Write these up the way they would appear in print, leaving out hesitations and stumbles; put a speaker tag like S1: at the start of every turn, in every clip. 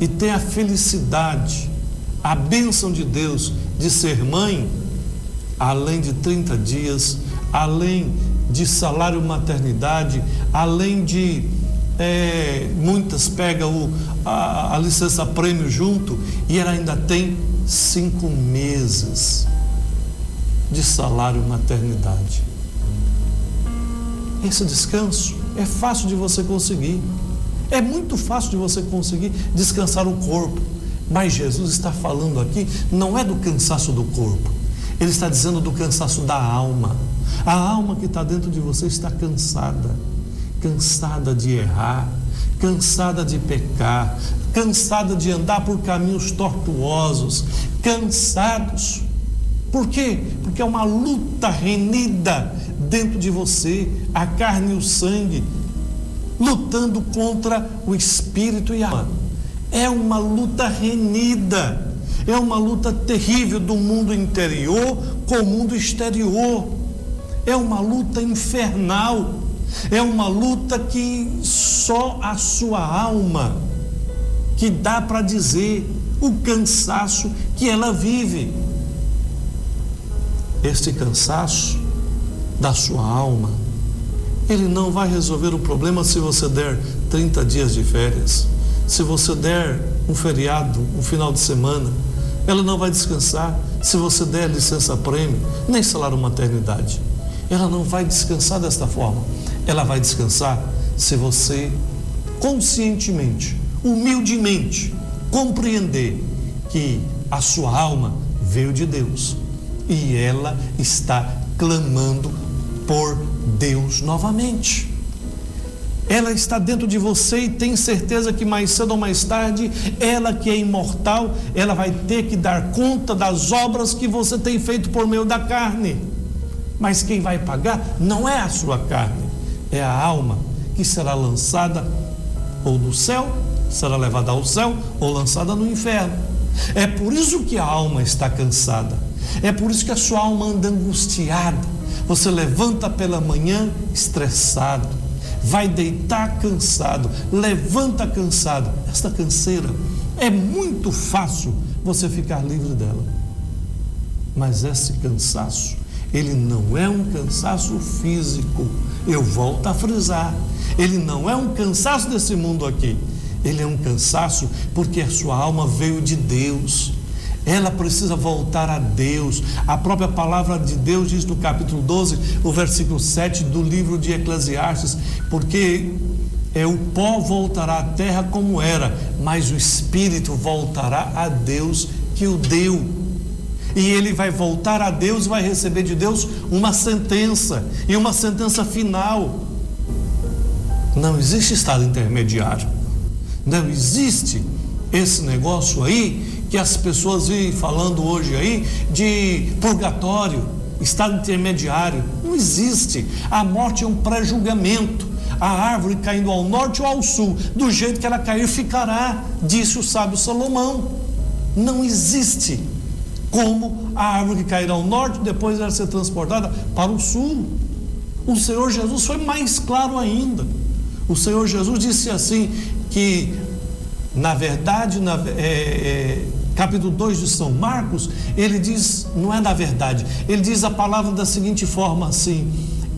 S1: e tem a felicidade, a bênção de Deus de ser mãe, além de 30 dias, além de salário maternidade, além de muitas pegam a licença prêmio junto, e ela ainda tem 5 meses de salário maternidade. Esse descanso é fácil de você conseguir. É muito fácil de você conseguir descansar o corpo. Mas Jesus está falando aqui, não é do cansaço do corpo. Ele está dizendo do cansaço da alma. A alma que está dentro de você está cansada. Cansada de errar, cansada de pecar, cansada de andar por caminhos tortuosos, cansados. Por quê? Porque é uma luta renhida dentro de você, a carne e o sangue, lutando contra o espírito e a alma. É uma luta renhida, é uma luta terrível do mundo interior com o mundo exterior. É uma luta infernal, é uma luta que só a sua alma que dá para dizer o cansaço que ela vive. Este cansaço da sua alma, ele não vai resolver o problema se você der 30 dias de férias, se você der um feriado, um final de semana. Ela não vai descansar se você der licença prêmio, nem salário maternidade. Ela não vai descansar desta forma. Ela vai descansar se você conscientemente, humildemente compreender que a sua alma veio de Deus e ela está clamando por Deus novamente. Ela está dentro de você e tem certeza que mais cedo ou mais tarde, ela que é imortal, ela vai ter que dar conta das obras que você tem feito por meio da carne. Mas quem vai pagar não é a sua carne, é a alma que será lançada ou no céu, será levada ao céu ou lançada no inferno. É por isso que a alma está cansada, é por isso que a sua alma anda angustiada. Você levanta pela manhã estressado, vai deitar cansado, levanta cansado. Esta canseira é muito fácil você ficar livre dela, mas esse cansaço, ele não é um cansaço físico. Eu volto a frisar, ele não é um cansaço desse mundo aqui. Ele é um cansaço porque a sua alma veio de Deus. Ela precisa voltar a Deus. A própria palavra de Deus diz no capítulo 12, o versículo 7 do livro de Eclesiastes, porque o pó voltará à terra como era, mas o espírito voltará a Deus que o deu. E ele vai voltar a Deus, vai receber de Deus uma sentença, e uma sentença final. Não existe estado intermediário. Não existe esse negócio aí que as pessoas vêm falando hoje aí de purgatório, estado intermediário. Não existe. A morte é um pré-julgamento. A árvore caindo ao norte ou ao sul, do jeito que ela cair ficará, disse o sábio Salomão. Não existe como a árvore que cair ao norte, depois ela ser transportada para o sul. O Senhor Jesus foi mais claro ainda. O Senhor Jesus disse assim, que na verdade, capítulo 2 de São Marcos, ele diz, não é na verdade, ele diz a palavra da seguinte forma assim,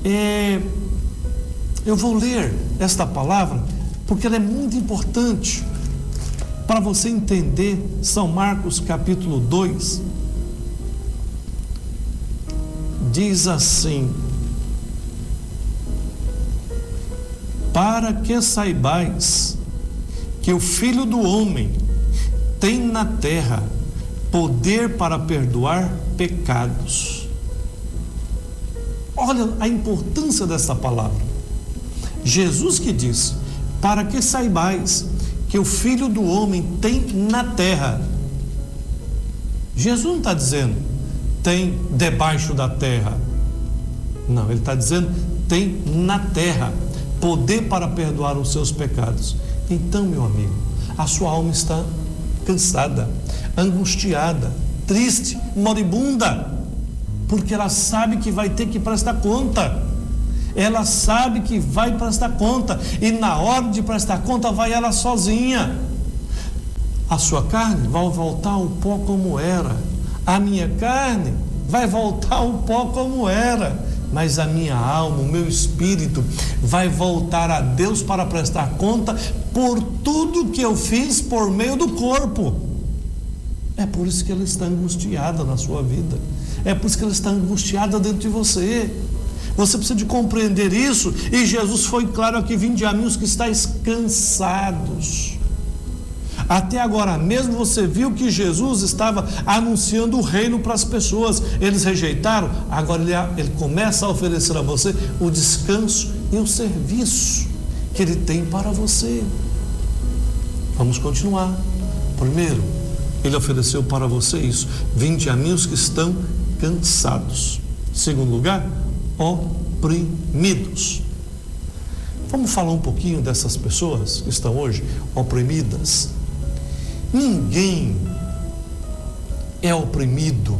S1: eu vou ler esta palavra, porque ela é muito importante para você entender. São Marcos capítulo 2, diz assim: para que saibais que o Filho do Homem tem na terra poder para perdoar pecados. Olha a importância dessa palavra. Jesus que diz, para que saibais que o Filho do Homem tem na terra. Jesus não está dizendo, tem debaixo da terra. Não, ele está dizendo, tem na terra poder para perdoar os seus pecados. Então, meu amigo, a sua alma está cansada, angustiada, triste, moribunda, porque ela sabe que vai ter que prestar conta. Ela sabe que vai prestar conta, e na hora de prestar conta vai ela sozinha. A sua carne vai voltar ao pó como era. A minha carne vai voltar ao pó como era. Mas a minha alma, o meu espírito vai voltar a Deus para prestar conta por tudo que eu fiz por meio do corpo. É por isso que ela está angustiada na sua vida. É por isso que ela está angustiada dentro de você. Você precisa de compreender isso. E Jesus foi claro aqui: vinde a mim os que estáis cansados. Até agora mesmo você viu que Jesus estava anunciando o reino para as pessoas. Eles rejeitaram. Agora ele começa a oferecer a você o descanso e o serviço que ele tem para você. Vamos continuar. Primeiro, ele ofereceu para você isso: vinde a mim os que estão cansados. Segundo lugar, oprimidos. Vamos falar um pouquinho dessas pessoas que estão hoje oprimidas. Ninguém é oprimido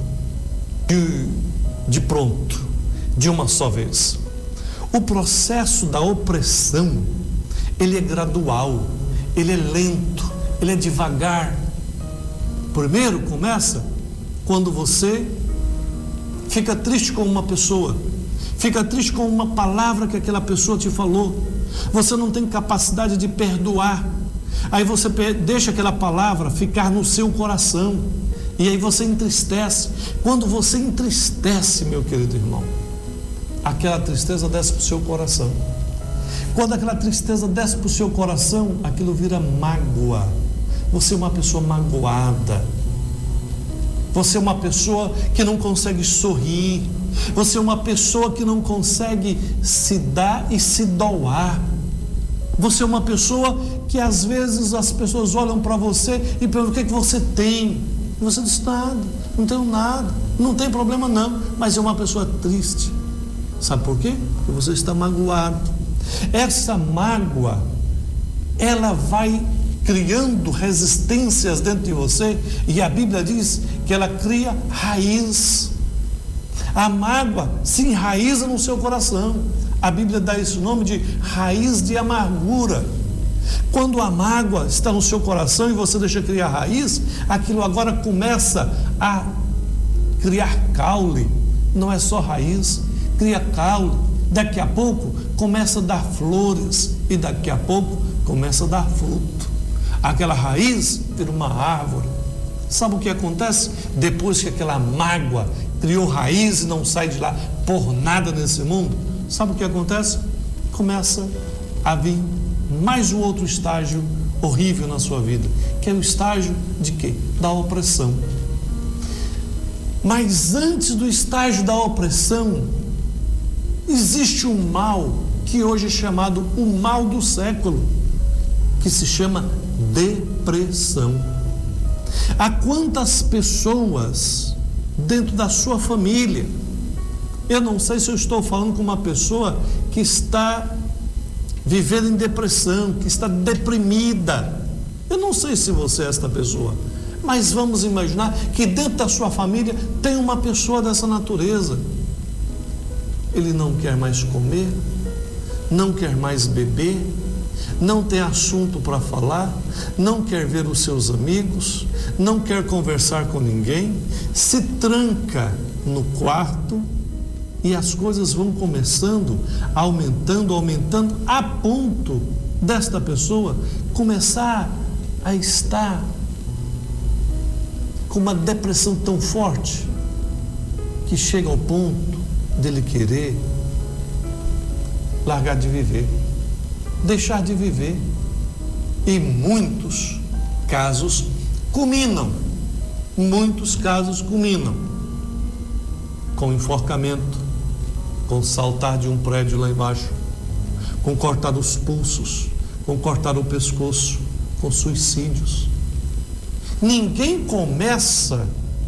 S1: de pronto, de uma só vez. O processo da opressão, ele é gradual, ele é lento, ele é devagar. Primeiro começa quando você fica triste com uma pessoa, fica triste com uma palavra que aquela pessoa te falou. Você não tem capacidade de perdoar. Aí você deixa aquela palavra ficar no seu coração. E aí você entristece. Quando você entristece, meu querido irmão, aquela tristeza desce para o seu coração. Quando aquela tristeza desce para o seu coração, aquilo vira mágoa. Você é uma pessoa magoada. Você é uma pessoa que não consegue sorrir. Você é uma pessoa que não consegue se dar e se doar. Você é uma pessoa que às vezes as pessoas olham para você e perguntam: o que é que você tem? E você diz: nada, não tenho nada, não tem problema não, mas é uma pessoa triste. Sabe por quê? Porque você está magoado. Essa mágoa, ela vai criando resistências dentro de você, e a Bíblia diz que ela cria raiz. A mágoa se enraiza no seu coração. A Bíblia dá esse nome de raiz de amargura. Quando a mágoa está no seu coração e você deixa criar raiz, aquilo agora começa a criar caule. Não é só raiz, cria caule. Daqui a pouco começa a dar flores e daqui a pouco começa a dar fruto. Aquela raiz vira uma árvore. Sabe o que acontece? Depois que aquela mágoa criou raiz e não sai de lá por nada nesse mundo, sabe o que acontece? Começa a vir mais um outro estágio horrível na sua vida, que é o estágio de quê? Da opressão. Mas antes do estágio da opressão, existe um mal que hoje é chamado o mal do século, que se chama depressão. Há quantas pessoas dentro da sua família, eu não sei se eu estou falando com uma pessoa que está vivendo em depressão, que está deprimida. Eu não sei se você é esta pessoa, mas vamos imaginar que dentro da sua família tem uma pessoa dessa natureza. Ele não quer mais comer, não quer mais beber, não tem assunto para falar, não quer ver os seus amigos, não quer conversar com ninguém, se tranca no quarto e as coisas vão começando, aumentando, a ponto desta pessoa começar a estar com uma depressão tão forte que chega ao ponto dele querer largar de viver, deixar de viver. E muitos casos culminam com enforcamento, com saltar de um prédio lá embaixo, com cortar os pulsos, com cortar o pescoço, com suicídios. Ninguém começa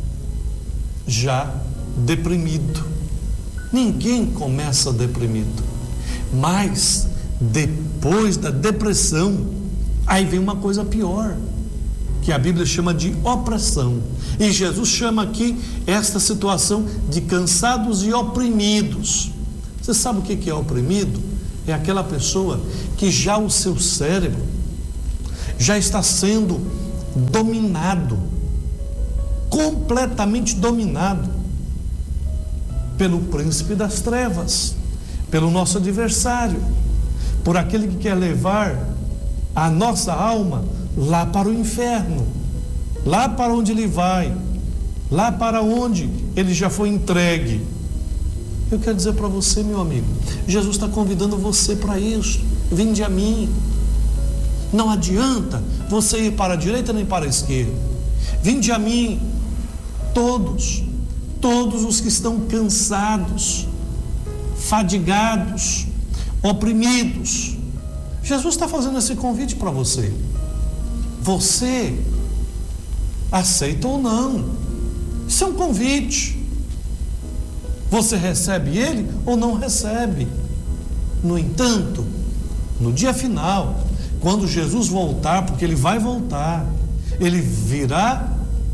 S1: já deprimido. Ninguém começa deprimido. Mas depois da depressão, aí vem uma coisa pior, que a Bíblia chama de opressão. E Jesus chama aqui esta situação de cansados e oprimidos. Você sabe o que é oprimido? É aquela pessoa que já o seu cérebro já está sendo dominado, completamente dominado pelo príncipe das trevas, pelo nosso adversário, por aquele que quer levar a nossa alma lá para o inferno, lá para onde ele vai, lá para onde ele já foi entregue. Eu quero dizer para você, meu amigo, Jesus está convidando você para isso. Vinde a mim. Não adianta você ir para a direita nem para a esquerda. Vinde a mim, todos os que estão cansados, fadigados, oprimidos. Jesus está fazendo esse convite para você. Você aceita ou não? Isso é um convite. Você recebe ele ou não recebe? No entanto, no dia final, quando Jesus voltar, porque ele vai voltar, ele virá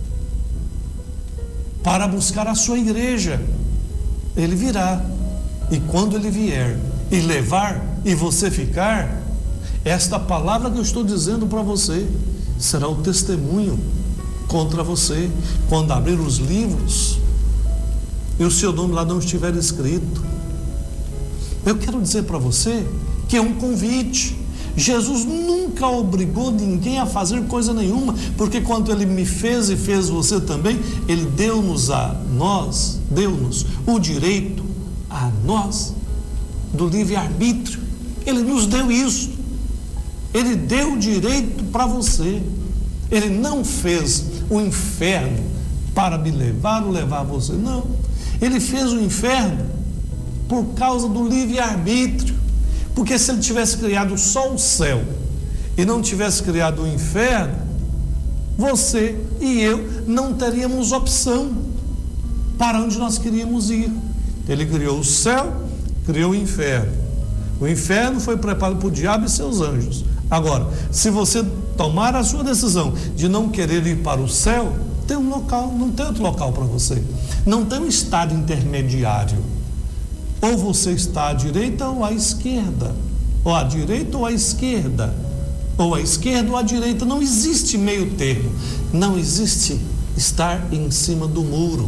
S1: para buscar a sua igreja. Ele virá. E quando ele vier e levar e você ficar, esta palavra que eu estou dizendo para você será o testemunho contra você quando abrir os livros e o seu nome lá não estiver escrito. Eu quero dizer para você que é um convite. Jesus nunca obrigou ninguém a fazer coisa nenhuma, porque quando ele me fez e fez você também, ele deu-nos o direito a nós do livre-arbítrio. Ele nos deu isso. Ele deu o direito para você. Ele não fez o inferno para me levar ou levar você, não. Ele fez o inferno por causa do livre-arbítrio. Porque se ele tivesse criado só o céu e não tivesse criado o inferno, você e eu não teríamos opção para onde nós queríamos ir. Ele criou o céu, criou o inferno. O inferno foi preparado para o diabo e seus anjos. Agora, se você tomar a sua decisão de não querer ir para o céu, tem um local, não tem outro local para você. Não tem um estado intermediário. Ou você está à direita ou à esquerda. Ou à direita ou à esquerda. Ou à esquerda ou à direita. Não existe meio termo. Não existe estar em cima do muro.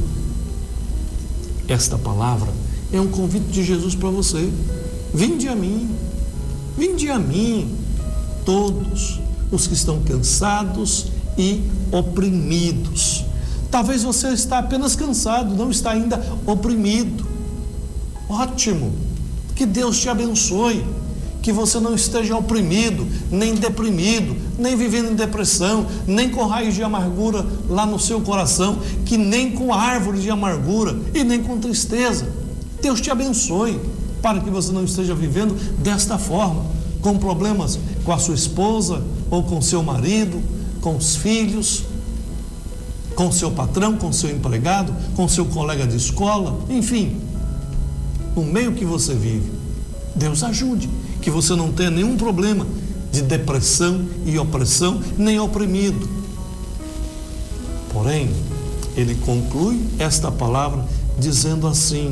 S1: Esta palavra é um convite de Jesus para você. Vinde a mim. Vinde a mim. Todos os que estão cansados e oprimidos. Talvez você está apenas cansado, não está ainda oprimido. Ótimo, que Deus te abençoe, que você não esteja oprimido, nem deprimido, nem vivendo em depressão, nem com raiz de amargura lá no seu coração, que nem com árvore de amargura e nem com tristeza. Deus te abençoe, para que você não esteja vivendo desta forma, com problemas com a sua esposa, ou com seu marido, com os filhos, com seu patrão, com seu empregado, com seu colega de escola, enfim, no meio que você vive. Deus ajude, que você não tenha nenhum problema de depressão e opressão, nem oprimido. Porém, ele conclui esta palavra dizendo assim: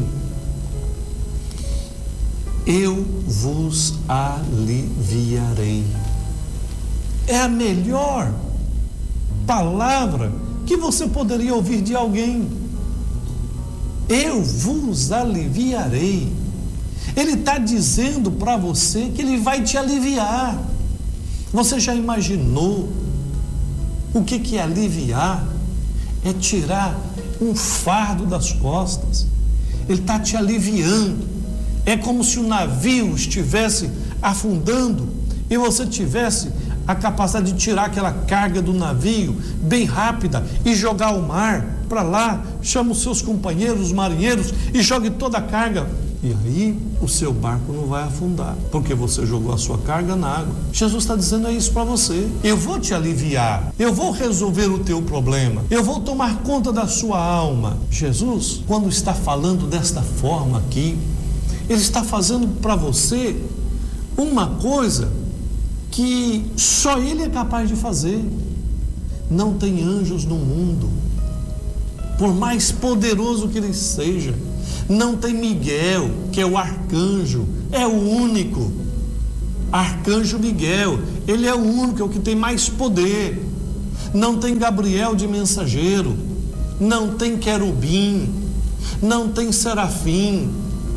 S1: eu vos aliviarei. É a melhor palavra que você poderia ouvir de alguém. Eu vos aliviarei. Ele está dizendo para você que ele vai te aliviar. Você já imaginou o que é aliviar? É tirar um fardo das costas. Ele está te aliviando. É como se o navio estivesse afundando e você tivesse a capacidade de tirar aquela carga do navio bem rápida e jogar ao mar para lá. Chama os seus companheiros, os marinheiros, e jogue toda a carga. E aí o seu barco não vai afundar, porque você jogou a sua carga na água. Jesus está dizendo isso para você. Eu vou te aliviar, eu vou resolver o teu problema, eu vou tomar conta da sua alma. Jesus, quando está falando desta forma aqui, ele está fazendo para você uma coisa que só ele é capaz de fazer. Não tem anjos no mundo, por mais poderoso que ele seja. Não tem Miguel, que é o arcanjo, é o único. Arcanjo Miguel, ele é o único, é o que tem mais poder. não tem Gabriel de mensageiro, não tem querubim, não tem serafim,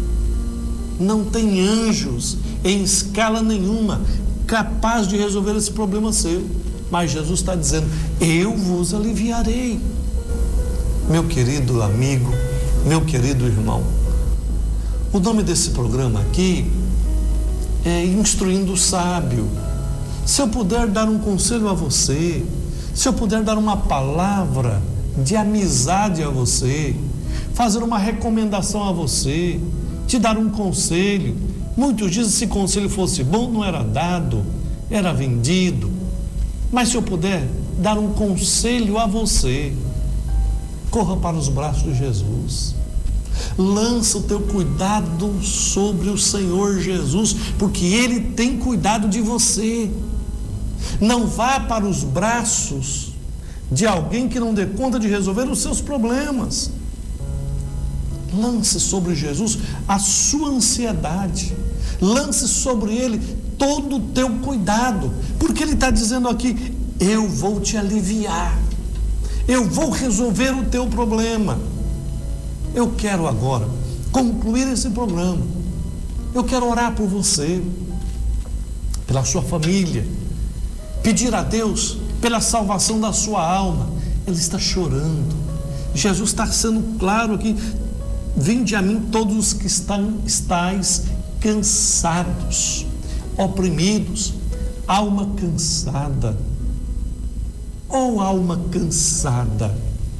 S1: não tem anjos em escala nenhuma capaz de resolver esse problema seu. Mas Jesus está dizendo: eu vos aliviarei. Meu querido amigo, meu querido irmão, o nome desse programa aqui é Instruindo o Sábio. Se eu puder dar um conselho a você, se eu puder dar uma palavra de amizade a você, fazer uma recomendação a você, te dar um conselho. Muitos dizem que se conselho fosse bom, não era dado, era vendido. Mas se eu puder dar um conselho a você, corra para os braços de Jesus. Lança o teu cuidado sobre o Senhor Jesus, porque Ele tem cuidado de você. Não vá para os braços de alguém que não dê conta de resolver os seus problemas. Lance sobre Jesus a sua ansiedade. Lance sobre Ele todo o teu cuidado, porque Ele está dizendo aqui: eu vou te aliviar, eu vou resolver o teu problema. Eu quero agora concluir esse programa. Eu quero orar por você, pela sua família, pedir a Deus pela salvação da sua alma. Ele está chorando. Jesus está sendo claro aqui: vinde a mim todos os que estáis cansados, oprimidos, alma cansada. Ou alma cansada,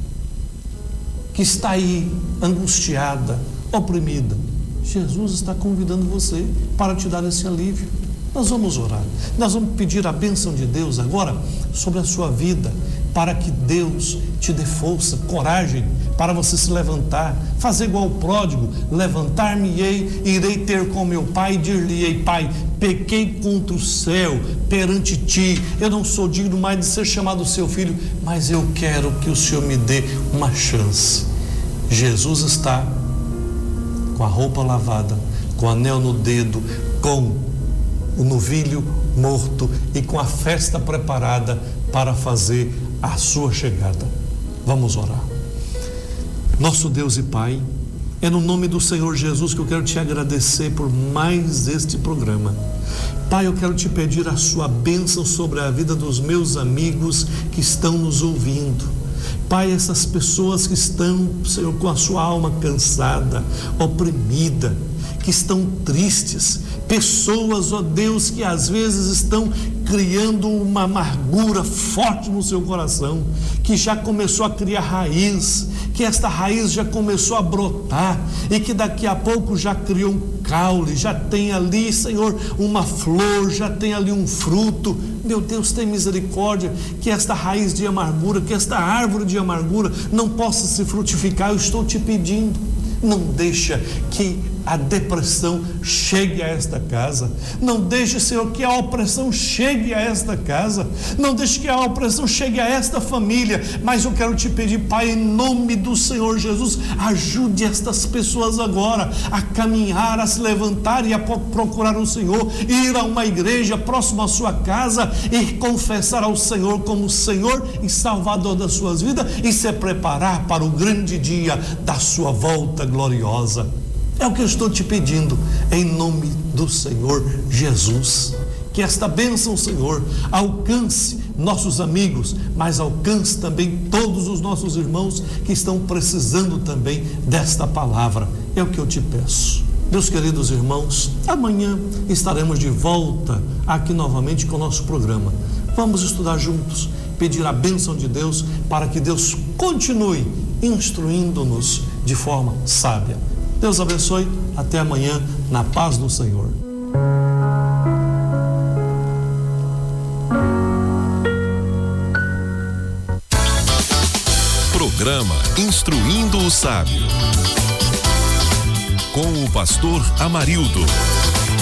S1: que está aí angustiada, oprimida, Jesus está convidando você para te dar esse alívio. Nós vamos orar, nós vamos pedir a bênção de Deus agora sobre a sua vida, para que Deus te dê força, coragem, para você se levantar, fazer igual o pródigo: levantar-me-ei, irei ter com meu pai, e dir-lhe-ei: Pai, pequei contra o céu, perante ti, eu não sou digno mais de ser chamado seu filho, mas eu quero que o Senhor me dê uma chance. Jesus está com a roupa lavada, com o anel no dedo, com o novilho morto e com a festa preparada para fazer a sua chegada. Vamos orar. Nosso Deus e Pai, é no nome do Senhor Jesus que eu quero te agradecer por mais este programa. Pai, eu quero te pedir a sua bênção sobre a vida dos meus amigos que estão nos ouvindo. Pai, essas pessoas que estão, Senhor, com a sua alma cansada, oprimida, que estão tristes, pessoas, ó Deus, que às vezes estão criando uma amargura forte no seu coração, que já começou a criar raiz, que esta raiz já começou a brotar e que daqui a pouco já criou um caule, já tem ali, Senhor, uma flor, já tem ali um fruto. Meu Deus, tem misericórdia, que esta raiz de amargura, que esta árvore de amargura não possa se frutificar. Eu estou te pedindo, não deixa que a depressão chegue a esta casa. Não deixe, Senhor, que a opressão chegue a esta casa. Não deixe que a opressão chegue a esta família. Mas eu quero te pedir, Pai, em nome do Senhor Jesus, ajude estas pessoas agora a caminhar, a se levantar e a procurar o Senhor, ir a uma igreja próxima à sua casa e confessar ao Senhor como Senhor e Salvador das suas vidas e se preparar para o grande dia da sua volta gloriosa. É o que eu estou te pedindo, em nome do Senhor Jesus. Que esta bênção, Senhor, alcance nossos amigos, mas alcance também todos os nossos irmãos que estão precisando também desta palavra. É o que eu te peço. Meus queridos irmãos, amanhã estaremos de volta aqui novamente com o nosso programa. Vamos estudar juntos, pedir a bênção de Deus para que Deus continue instruindo-nos de forma sábia. Deus abençoe, até amanhã, na paz do Senhor.
S2: Programa Instruindo o Sábio, com o pastor Amarildo.